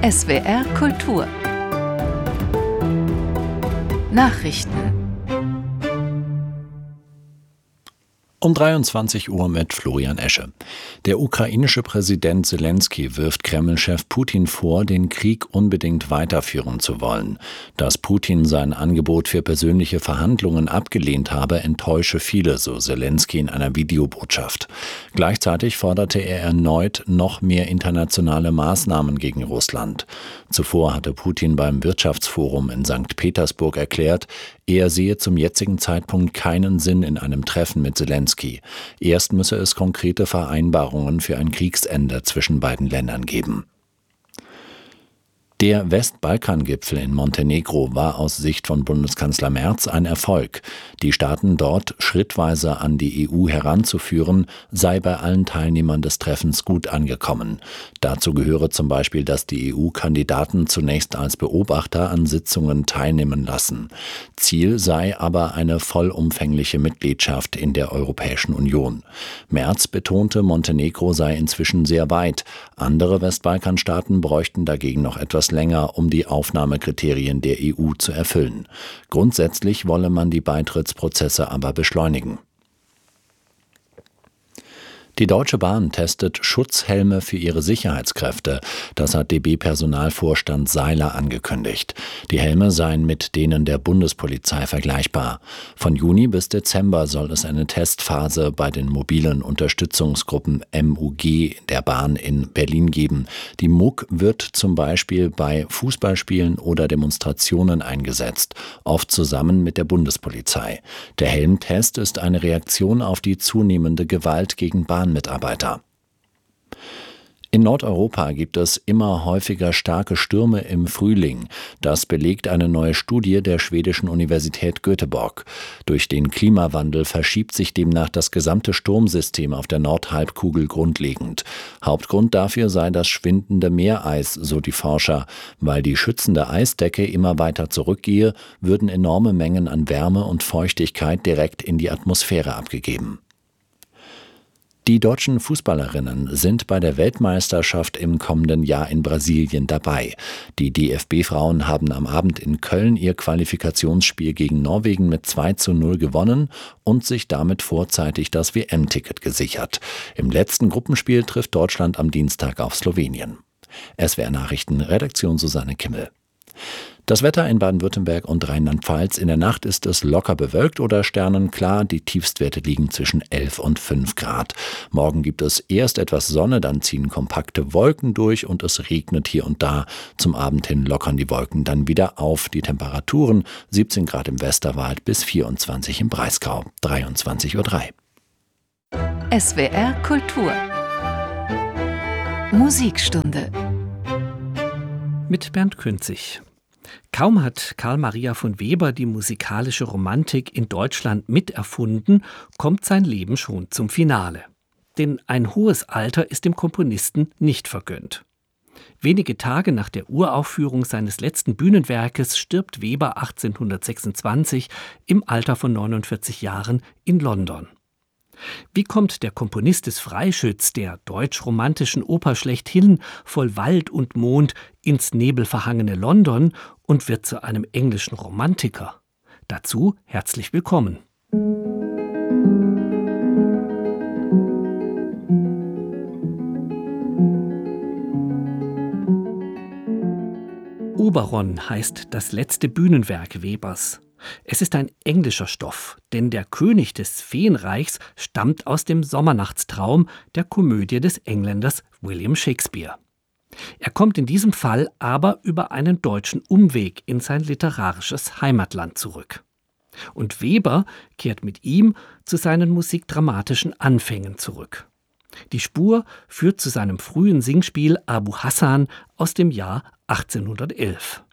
SWR Kultur Nachrichten Um 23 Uhr mit Florian Esche. Der ukrainische Präsident Selenskyj wirft Kreml-Chef Putin vor, den Krieg unbedingt weiterführen zu wollen. Dass Putin sein Angebot für persönliche Verhandlungen abgelehnt habe, enttäusche viele, so Selenskyj in einer Videobotschaft. Gleichzeitig forderte er erneut noch mehr internationale Maßnahmen gegen Russland. Zuvor hatte Putin beim Wirtschaftsforum in St. Petersburg erklärt, er sehe zum jetzigen Zeitpunkt keinen Sinn in einem Treffen mit Selenskyj. Erst müsse es konkrete Vereinbarungen für ein Kriegsende zwischen beiden Ländern geben. Der Westbalkan-Gipfel in Montenegro war aus Sicht von Bundeskanzler Merz ein Erfolg. Die Staaten dort schrittweise an die EU heranzuführen, sei bei allen Teilnehmern des Treffens gut angekommen. Dazu gehöre zum Beispiel, dass die EU-Kandidaten zunächst als Beobachter an Sitzungen teilnehmen lassen. Ziel sei aber eine vollumfängliche Mitgliedschaft in der Europäischen Union. Merz betonte, Montenegro sei inzwischen sehr weit. Andere Westbalkanstaaten bräuchten dagegen noch etwas länger, um die Aufnahmekriterien der EU zu erfüllen. Grundsätzlich wolle man die Beitrittsprozesse aber beschleunigen. Die Deutsche Bahn testet Schutzhelme für ihre Sicherheitskräfte. Das hat DB-Personalvorstand Seiler angekündigt. Die Helme seien mit denen der Bundespolizei vergleichbar. Von Juni bis Dezember soll es eine Testphase bei den mobilen Unterstützungsgruppen MUG der Bahn in Berlin geben. Die MUG wird zum Beispiel bei Fußballspielen oder Demonstrationen eingesetzt, oft zusammen mit der Bundespolizei. Der Helmtest ist eine Reaktion auf die zunehmende Gewalt gegen Bahnmitarbeiter. In Nordeuropa gibt es immer häufiger starke Stürme im Frühling. Das belegt eine neue Studie der schwedischen Universität Göteborg. Durch den Klimawandel verschiebt sich demnach das gesamte Sturmsystem auf der Nordhalbkugel grundlegend. Hauptgrund dafür sei das schwindende Meereis, so die Forscher. Weil die schützende Eisdecke immer weiter zurückgehe, würden enorme Mengen an Wärme und Feuchtigkeit direkt in die Atmosphäre abgegeben. Die deutschen Fußballerinnen sind bei der Weltmeisterschaft im kommenden Jahr in Brasilien dabei. Die DFB-Frauen haben am Abend in Köln ihr Qualifikationsspiel gegen Norwegen mit 2:0 gewonnen und sich damit vorzeitig das WM-Ticket gesichert. Im letzten Gruppenspiel trifft Deutschland am Dienstag auf Slowenien. SWR Nachrichten, Redaktion Susanne Kimmel. Das Wetter in Baden-Württemberg und Rheinland-Pfalz: In der Nacht ist es locker bewölkt oder sternenklar. Die Tiefstwerte liegen zwischen 11 und 5 Grad. Morgen gibt es erst etwas Sonne, dann ziehen kompakte Wolken durch und es regnet hier und da. Zum Abend hin lockern die Wolken dann wieder auf. Die Temperaturen 17 Grad im Westerwald bis 24 im Breisgau. 23:03 Uhr. SWR Kultur Musikstunde mit Bernd Künzig. Kaum hat Karl Maria von Weber die musikalische Romantik in Deutschland miterfunden, kommt sein Leben schon zum Finale. Denn ein hohes Alter ist dem Komponisten nicht vergönnt. Wenige Tage nach der Uraufführung seines letzten Bühnenwerkes stirbt Weber 1826 im Alter von 49 Jahren in London. Wie kommt der Komponist des Freischütz, der deutsch-romantischen Oper schlechthin, voll Wald und Mond, ins nebelverhangene London und wird zu einem englischen Romantiker? Dazu herzlich willkommen. Oberon heißt das letzte Bühnenwerk Webers. Es ist ein englischer Stoff, denn der König des Feenreichs stammt aus dem Sommernachtstraum der Komödie des Engländers William Shakespeare. Er kommt in diesem Fall aber über einen deutschen Umweg in sein literarisches Heimatland zurück. Und Weber kehrt mit ihm zu seinen musikdramatischen Anfängen zurück. Die Spur führt zu seinem frühen Singspiel Abu Hassan aus dem Jahr 1811.